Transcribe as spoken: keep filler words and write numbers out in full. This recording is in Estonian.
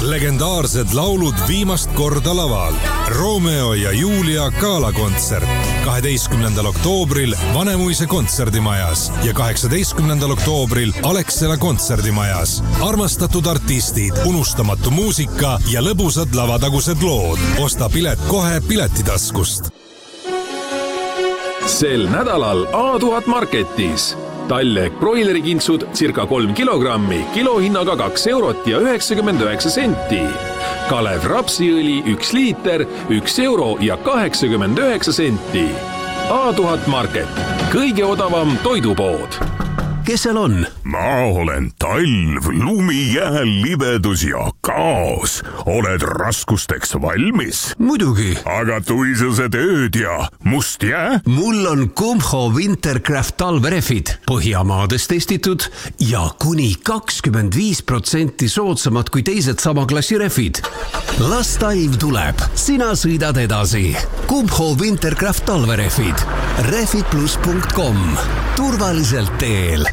Legendaarsed laulud viimast korda laval. Romeo ja Julia galakontsert kaheteistkümnendal oktoobril Vanemuise kontserdimajas ja kaheksateistkümnendal oktoobril Alexela kontserdimajas. Armastatud artistid, unustamatu muusika ja lõbusad lavatagused lood. Osta pilet kohe Piletitaskust. Sel nädalal A tuhat Marketis. Talleg broilerikintsud circa kolm kilogrammi, kilohinnaga kaks eurot ja üheksakümmend üheksa senti. Kalev rapsiõli üks liiter, üks euro ja kaheksakümmend üheksa senti. A tuhat Market. Kõige odavam toidupood. Kes seal on? Ma olen talv, lumi, jää, libedus ja kaos. Oled raskusteks valmis? Muidugi. Aga tuisused ööd ja must jää? Mul on Kumho Wintercraft talverefid. Põhjamaades testitud ja kuni kakskümmend viis protsenti soodsamad kui teised sama klassi refid. Las talv tuleb. Sina sõidad edasi. Kumho Wintercraft talverefid. refid plus punkt com. Turvaliselt teel.